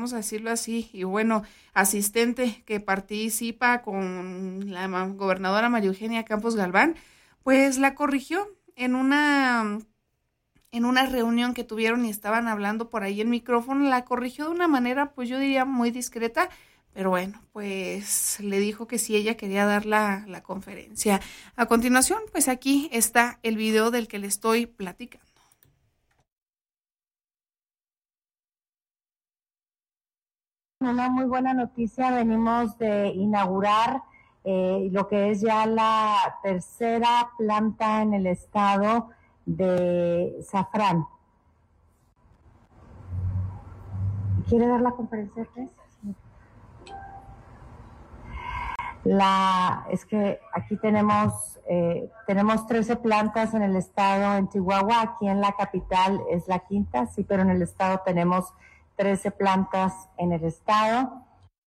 vamos a decirlo así, y bueno, asistente que participa con la gobernadora María Eugenia Campos Galván, pues la corrigió en una reunión que tuvieron y estaban hablando por ahí en micrófono, la corrigió de una manera, pues yo diría muy discreta, pero bueno, pues le dijo que sí, ella quería dar la conferencia. A continuación, pues aquí está el video del que le estoy platicando. Una muy buena noticia, venimos de inaugurar lo que es ya la tercera planta en el estado de Safran. ¿Quiere dar la conferencia? Es que aquí tenemos 13 plantas en el estado, en Chihuahua, aquí en la capital es la quinta, sí, pero en el estado tenemos 13 plantas en el estado.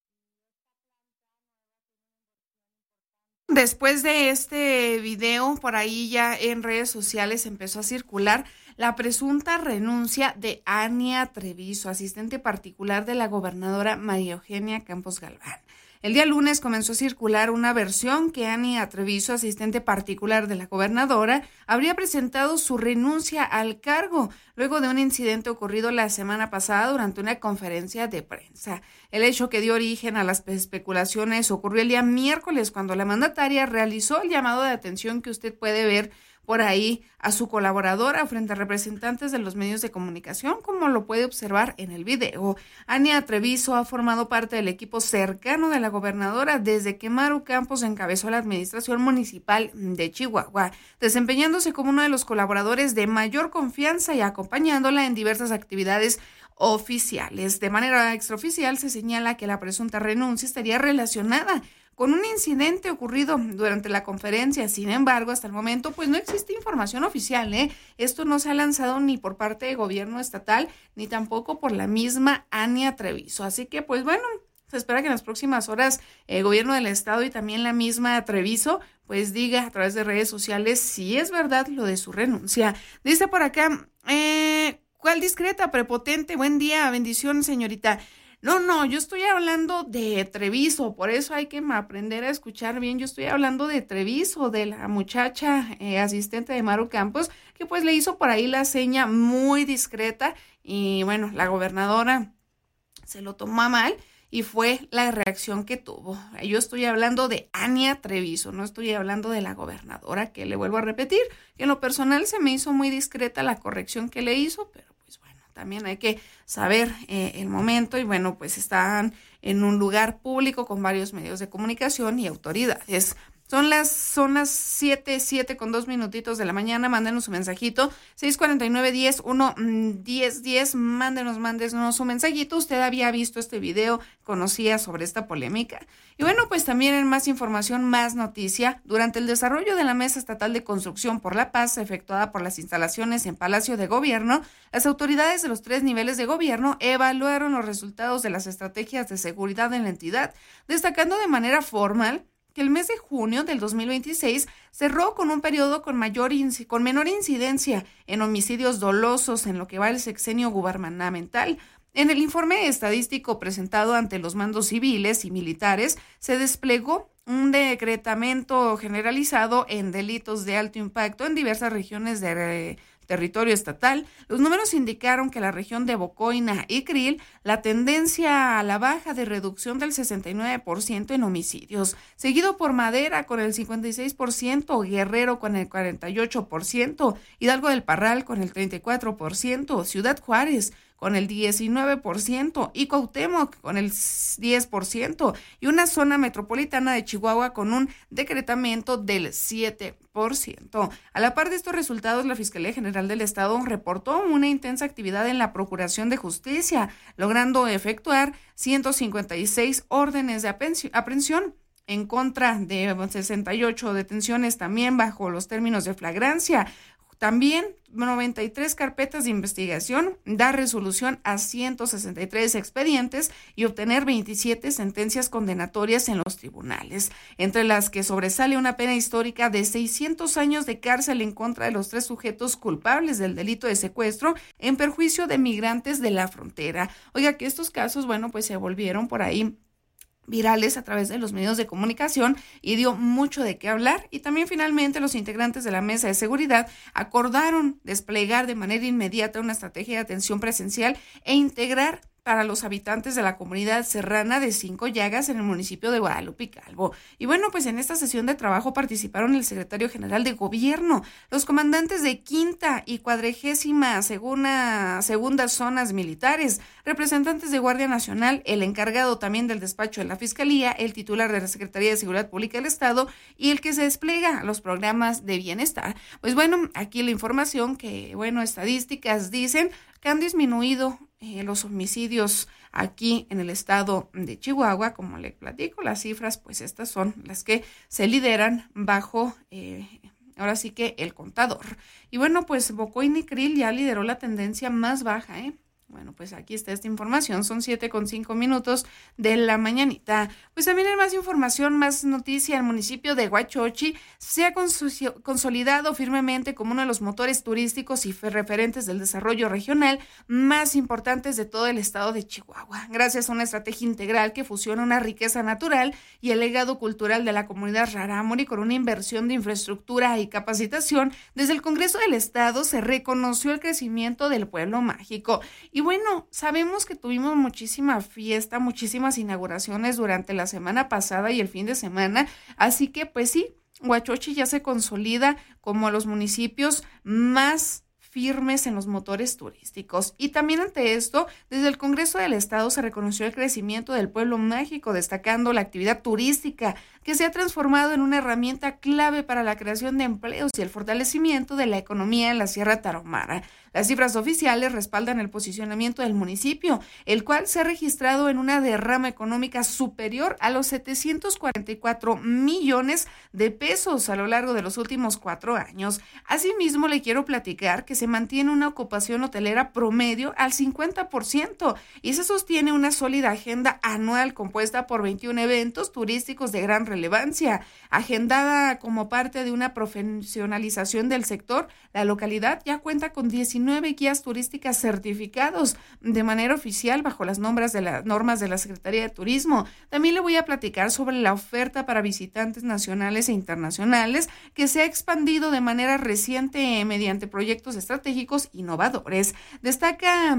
Después de este video, por ahí ya en redes sociales empezó a circular la presunta renuncia de Ania Treviso, asistente particular de la gobernadora María Eugenia Campos Galván. El día lunes comenzó a circular una versión que Ania Treviso, asistente particular de la gobernadora, habría presentado su renuncia al cargo luego de un incidente ocurrido la semana pasada durante una conferencia de prensa. El hecho que dio origen a las especulaciones ocurrió el día miércoles cuando la mandataria realizó el llamado de atención que usted puede ver por ahí a su colaboradora frente a representantes de los medios de comunicación, como lo puede observar en el video. Ania Treviso ha formado parte del equipo cercano de la gobernadora desde que Maru Campos encabezó la administración municipal de Chihuahua, desempeñándose como uno de los colaboradores de mayor confianza y acompañándola en diversas actividades oficiales. De manera extraoficial se señala que la presunta renuncia estaría relacionada con un incidente ocurrido durante la conferencia. Sin embargo, hasta el momento, pues no existe información oficial, Esto no se ha lanzado ni por parte del gobierno estatal, ni tampoco por la misma Ania Treviso. Así que, pues bueno, se espera que en las próximas horas el gobierno del estado y también la misma Treviso, pues diga a través de redes sociales si es verdad lo de su renuncia. Dice por acá, ¿cuál discreta, prepotente? Buen día, bendición, señorita. No, yo estoy hablando de Treviso, por eso hay que aprender a escuchar bien. Yo estoy hablando de Treviso, de la muchacha asistente de Maru Campos, que pues le hizo por ahí la seña muy discreta y bueno, la gobernadora se lo tomó a mal y fue la reacción que tuvo. Yo estoy hablando de Ania Treviso, no estoy hablando de la gobernadora, que le vuelvo a repetir, que en lo personal se me hizo muy discreta la corrección que le hizo, pero pues bueno, también hay que saber el momento y bueno, pues están en un lugar público con varios medios de comunicación y autoridades. Son las 7 con 2 minutitos de la mañana. Mándenos su mensajito 649-10-1-10-10. Mándenos su mensajito. Usted había visto este video, conocía sobre esta polémica. Y bueno, pues también en más información, más noticia. Durante el desarrollo de la Mesa Estatal de Construcción por la Paz, efectuada por las instalaciones en Palacio de Gobierno, las autoridades de los 3 niveles de gobierno evaluaron los resultados de las estrategias de seguridad en la entidad, destacando de manera formal que el mes de junio del 2026 cerró con un periodo con menor incidencia en homicidios dolosos en lo que va el sexenio gubernamental. En el informe estadístico presentado ante los mandos civiles y militares, se desplegó un decretamiento generalizado en delitos de alto impacto en diversas regiones de territorio estatal. Los números indicaron que la región de Bocoina y Krill, la tendencia a la baja de reducción del 69% en homicidios, seguido por Madera con el 56%, Guerrero con el 48%, Hidalgo del Parral con el 34%, Ciudad Juárez con el 19% y Cuauhtémoc con el 10% y una zona metropolitana de Chihuahua con un decretamiento del 7%. A la par de estos resultados, la Fiscalía General del Estado reportó una intensa actividad en la Procuración de Justicia, logrando efectuar 156 órdenes de aprehensión en contra de 68 detenciones también bajo los términos de flagrancia. También 93 carpetas de investigación, dar resolución a 163 expedientes y obtener 27 sentencias condenatorias en los tribunales, entre las que sobresale una pena histórica de 600 años de cárcel en contra de los 3 sujetos culpables del delito de secuestro en perjuicio de migrantes de la frontera. Oiga, que estos casos, bueno, pues se volvieron por ahí virales a través de los medios de comunicación y dio mucho de qué hablar. Y también finalmente los integrantes de la mesa de seguridad acordaron desplegar de manera inmediata una estrategia de atención presencial e integrar para los habitantes de la comunidad serrana de Cinco Llagas en el municipio de Guadalupe y Calvo. Y bueno, pues en esta sesión de trabajo participaron el secretario general de gobierno, los comandantes de quinta y 42ª zonas militares, representantes de Guardia Nacional, el encargado también del despacho de la Fiscalía, el titular de la Secretaría de Seguridad Pública del Estado y el que se despliega los programas de bienestar. Pues bueno, aquí la información que, bueno, estadísticas dicen que han disminuido los homicidios aquí en el estado de Chihuahua. Como le platico, las cifras, pues estas son las que se lideran bajo, ahora sí que el contador. Y bueno, pues Bocoy Nicril ya lideró la tendencia más baja, Bueno, pues aquí está esta información, son 7:05 de la mañanita. Pues también hay más información, más noticia. El municipio de Huachochi se ha consolidado firmemente como uno de los motores turísticos y referentes del desarrollo regional más importantes de todo el estado de Chihuahua, gracias a una estrategia integral que fusiona una riqueza natural y el legado cultural de la comunidad rarámuri con una inversión de infraestructura y capacitación. Desde el Congreso del Estado se reconoció el crecimiento del pueblo mágico. Y bueno, sabemos que tuvimos muchísima fiesta, muchísimas inauguraciones durante la semana pasada y el fin de semana, así que pues sí, Huachochi ya se consolida como los municipios más firmes en los motores turísticos. Y también ante esto, desde el Congreso del Estado se reconoció el crecimiento del pueblo mágico, destacando la actividad turística, que se ha transformado en una herramienta clave para la creación de empleos y el fortalecimiento de la economía en la Sierra Tarahumara. Las cifras oficiales respaldan el posicionamiento del municipio, el cual se ha registrado en una derrama económica superior a los 744 millones de pesos a lo largo de los últimos 4 años. Asimismo, le quiero platicar que se mantiene una ocupación hotelera promedio al 50% y se sostiene una sólida agenda anual compuesta por 21 eventos turísticos de gran relevancia. Agendada como parte de una profesionalización del sector, la localidad ya cuenta con 19 guías turísticas certificados de manera oficial bajo las normas de la Secretaría de Turismo. También le voy a platicar sobre la oferta para visitantes nacionales e internacionales que se ha expandido de manera reciente mediante proyectos estratégicos innovadores. Destaca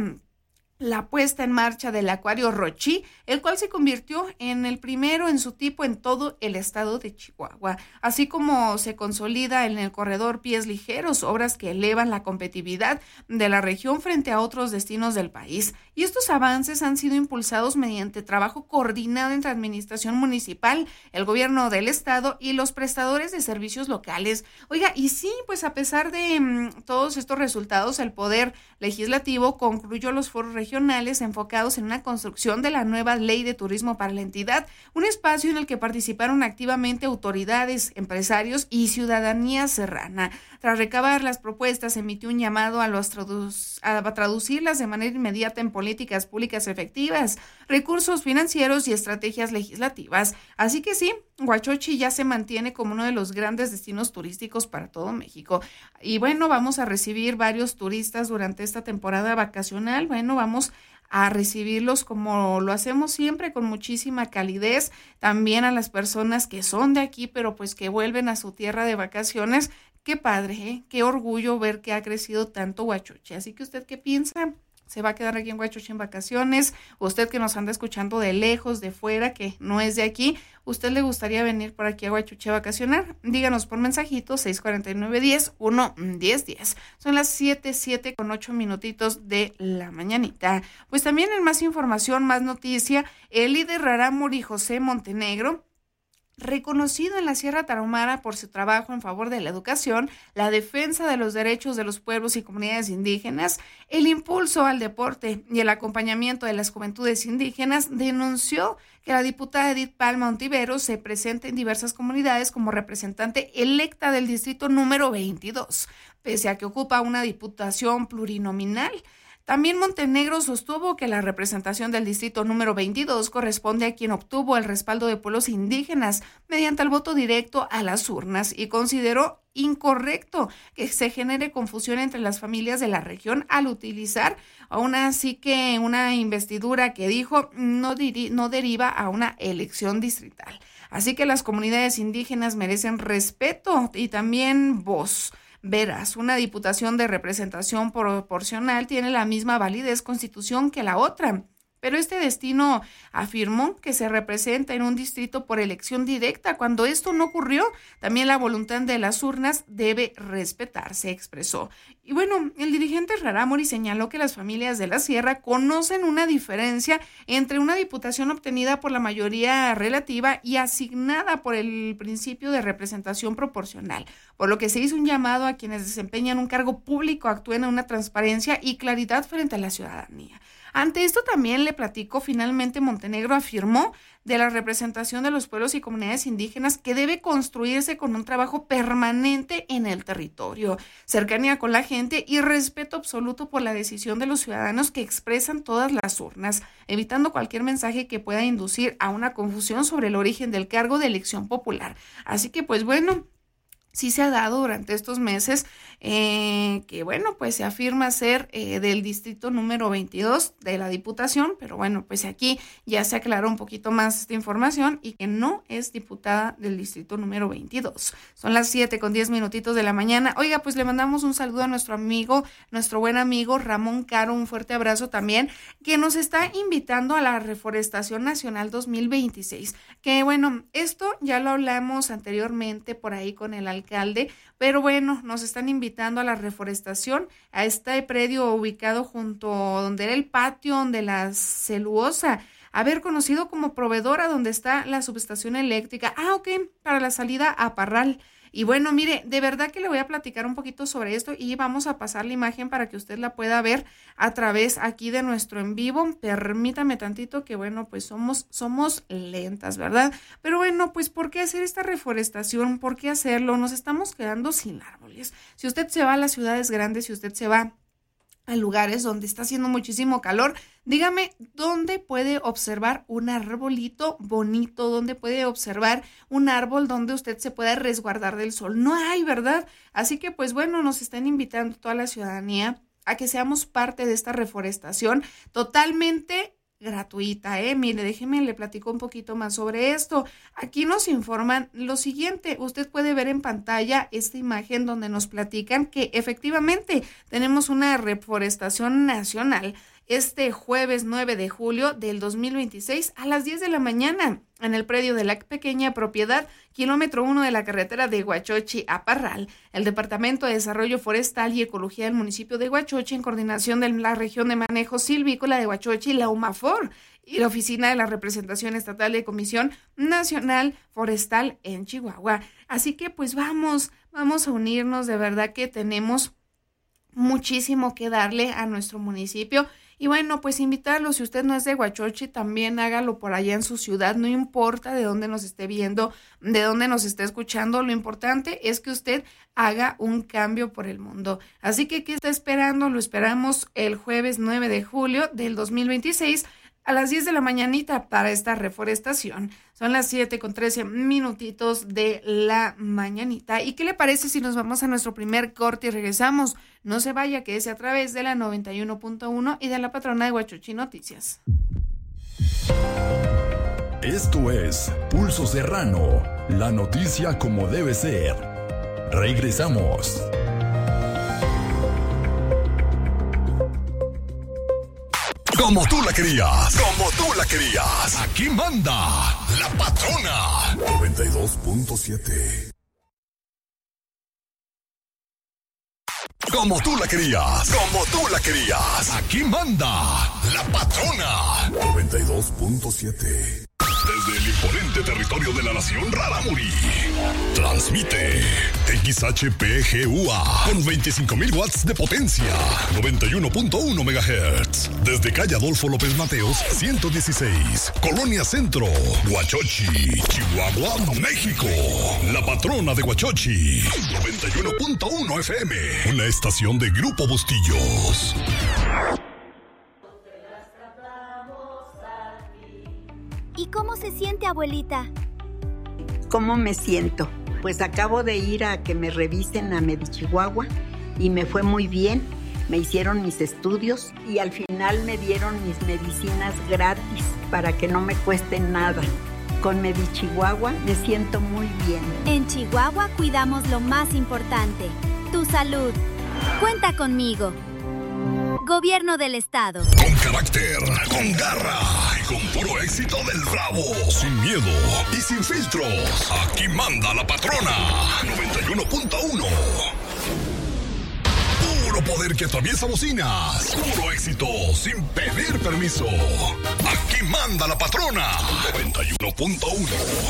la puesta en marcha del Acuario Rochi, el cual se convirtió en el primero en su tipo en todo el estado de Chihuahua, así como se consolida en el corredor Pies Ligeros, obras que elevan la competitividad de la región frente a otros destinos del país. Y estos avances han sido impulsados mediante trabajo coordinado entre administración municipal, el gobierno del estado y los prestadores de servicios locales. Oiga, y sí, pues a pesar de todos estos resultados, el Poder Legislativo concluyó los foros regionales enfocados en una construcción de la nueva Ley de Turismo para la entidad, un espacio en el que participaron activamente autoridades, empresarios y ciudadanía serrana. Tras recabar las propuestas, emitió un llamado a traducirlas de manera inmediata en políticas públicas efectivas, recursos financieros y estrategias legislativas. Así que sí, Huachochi ya se mantiene como uno de los grandes destinos turísticos para todo México. Y bueno, vamos a recibir varios turistas durante esta temporada vacacional. Bueno, vamos a recibirlos como lo hacemos siempre, con muchísima calidez. También a las personas que son de aquí, pero pues que vuelven a su tierra de vacaciones. Qué padre, qué orgullo ver que ha crecido tanto Huachochi. Así que, ¿usted qué piensa? ¿Se va a quedar aquí en Huachochi en vacaciones? Usted que nos anda escuchando de lejos, de fuera, que no es de aquí, ¿usted le gustaría venir por aquí a Huachochi a vacacionar? Díganos por mensajito 649-10-1-10-10. Son las 7:08 de la mañanita. Pues también en más información, más noticia, el líder rarámuri José Montenegro, reconocido en la Sierra Tarahumara por su trabajo en favor de la educación, la defensa de los derechos de los pueblos y comunidades indígenas, el impulso al deporte y el acompañamiento de las juventudes indígenas, denunció que la diputada Edith Palma Ontiveros se presenta en diversas comunidades como representante electa del distrito número 22. pese a que ocupa una diputación plurinominal. También Montenegro sostuvo que la representación del distrito número 22 corresponde a quien obtuvo el respaldo de pueblos indígenas mediante el voto directo a las urnas y consideró incorrecto que se genere confusión entre las familias de la región al utilizar aún así que una investidura que dijo no deriva a una elección distrital. Así que las comunidades indígenas merecen respeto y también voz. Verás, una diputación de representación proporcional tiene la misma validez constitucional que la otra, pero este destino afirmó que se representa en un distrito por elección directa. Cuando esto no ocurrió, también la voluntad de las urnas debe respetarse, expresó. Y bueno, el dirigente Rarámuri señaló que las familias de la Sierra conocen una diferencia entre una diputación obtenida por la mayoría relativa y asignada por el principio de representación proporcional, por lo que se hizo un llamado a quienes desempeñan un cargo público actúen en una transparencia y claridad frente a la ciudadanía. Ante esto también le platico, finalmente Montenegro afirmó de la representación de los pueblos y comunidades indígenas que debe construirse con un trabajo permanente en el territorio, cercanía con la gente y respeto absoluto por la decisión de los ciudadanos que expresan todas las urnas, evitando cualquier mensaje que pueda inducir a una confusión sobre el origen del cargo de elección popular. Así que pues bueno, sí se ha dado durante estos meses que bueno, pues se afirma ser del distrito número 22 de la diputación, pero bueno, pues aquí ya se aclaró un poquito más esta información y que no es diputada del distrito número 22. Son las 7:10 de la mañana. Oiga, pues le mandamos un saludo a nuestro amigo, nuestro buen amigo Ramón Caro, un fuerte abrazo también, que nos está invitando a la Reforestación Nacional 2026, que bueno, esto ya lo hablamos anteriormente por ahí con el alcalde, pero bueno, nos están invitando a la reforestación, a este predio ubicado junto donde era el patio de la Celuosa, haber conocido como proveedora donde está la subestación eléctrica, para la salida a Parral. Y bueno, mire, de verdad que le voy a platicar un poquito sobre esto y vamos a pasar la imagen para que usted la pueda ver a través aquí de nuestro en vivo. Permítame tantito que bueno, pues somos lentas, ¿verdad? Pero bueno, pues ¿por qué hacer esta reforestación? ¿Por qué hacerlo? Nos estamos quedando sin árboles. Si usted se va a las ciudades grandes, si usted se va a lugares donde está haciendo muchísimo calor, dígame, ¿dónde puede observar un arbolito bonito? ¿Dónde puede observar un árbol donde usted se pueda resguardar del sol? No hay, ¿verdad? Así que, pues bueno, nos están invitando toda la ciudadanía a que seamos parte de esta reforestación totalmente gratuita, Mire, déjeme, le platico un poquito más sobre esto. Aquí nos informan lo siguiente, usted puede ver en pantalla esta imagen donde nos platican que efectivamente tenemos una reforestación nacional este jueves 9 de julio del 2026 a las 10 de la mañana en el predio de la pequeña propiedad kilómetro 1 de la carretera de Huachochi a Parral. El Departamento de Desarrollo Forestal y Ecología del municipio de Huachochi, en coordinación de la región de manejo silvícola de Huachochi, la UMAFOR, y la Oficina de la Representación Estatal de Comisión Nacional Forestal en Chihuahua. Así que pues vamos a unirnos, de verdad que tenemos muchísimo que darle a nuestro municipio. Y bueno, pues invitarlo, si usted no es de Huachochi, también hágalo por allá en su ciudad, no importa de dónde nos esté viendo, de dónde nos esté escuchando, lo importante es que usted haga un cambio por el mundo. Así que, ¿qué está esperando? Lo esperamos el jueves 9 de julio del 2026 a las 10 de la mañanita para esta reforestación. Son las 7:13 de la mañanita. ¿Y qué le parece si nos vamos a nuestro primer corte y regresamos? No se vaya, quédese a través de la 91.1 y de la patrona de Huachochi Noticias. Esto es Pulso Serrano, la noticia como debe ser. Regresamos. Como tú la querías, como tú la querías. Aquí manda la patrona. 92.7. Como tú la querías, como tú la querías. Aquí manda la patrona. 92.7. Desde el imponente territorio de la nación Rarámuri. Transmite XHPGUA con 25,000 watts de potencia. 91.1 MHz. Desde calle Adolfo López Mateos, 116. Colonia Centro, Huachochi, Chihuahua, México. La patrona de Huachochi. 91.1 FM. Una estación de Grupo Bustillos. ¿Y cómo se siente, abuelita? ¿Cómo me siento? Pues acabo de ir a que me revisen a Medichihuahua y me fue muy bien. Me hicieron mis estudios y al final me dieron mis medicinas gratis para que no me cuesten nada. Con Medichihuahua me siento muy bien. En Chihuahua cuidamos lo más importante, tu salud. Cuenta conmigo. Gobierno del Estado. Con carácter, con garra y con puro éxito del rabo. Sin miedo y sin filtros. Aquí manda la patrona. 91.1. Puro poder que atraviesa bocinas. Puro éxito sin pedir permiso. Aquí manda la patrona. 91.1.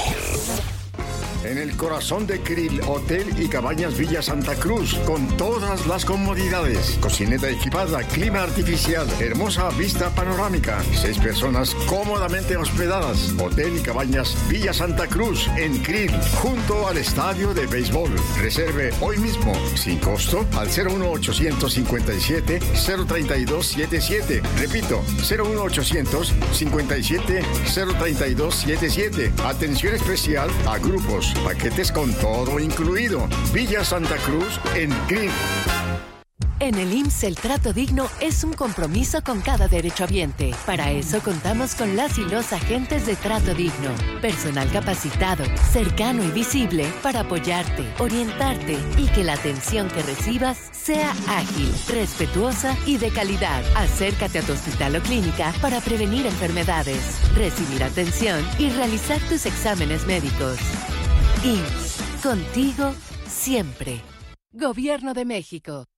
En el corazón de Krill, Hotel y Cabañas Villa Santa Cruz, con todas las comodidades. Cocineta equipada, clima artificial, hermosa vista panorámica. 6 personas cómodamente hospedadas. Hotel y Cabañas Villa Santa Cruz, en Krill, junto al estadio de béisbol. Reserve hoy mismo, sin costo, al 01857-03277. Repito, 01857-03277. Atención especial a grupos, paquetes con todo incluido. Villa Santa Cruz, en Krill. En el IMSS, el trato digno es un compromiso con cada derechohabiente. Para eso contamos con las y los agentes de Trato Digno. Personal capacitado, cercano y visible para apoyarte, orientarte y que la atención que recibas sea ágil, respetuosa y de calidad. Acércate a tu hospital o clínica para prevenir enfermedades, recibir atención y realizar tus exámenes médicos. IMSS, contigo siempre. Gobierno de México.